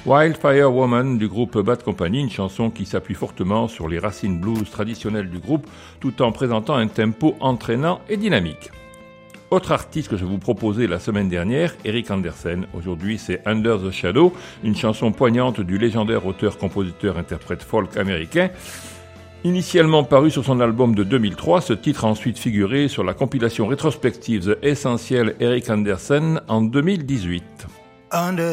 Wildfire Woman du groupe Bad Company, une chanson qui s'appuie fortement sur les racines blues traditionnelles du groupe tout en présentant un tempo entraînant et dynamique. Autre artiste que je vous proposais la semaine dernière, Eric Andersen. Aujourd'hui, c'est Under the Shadow, une chanson poignante du légendaire auteur-compositeur-interprète folk américain. Initialement paru sur son album de 2003, ce titre a ensuite figuré sur la compilation rétrospective The Essential Eric Andersen en 2018. Under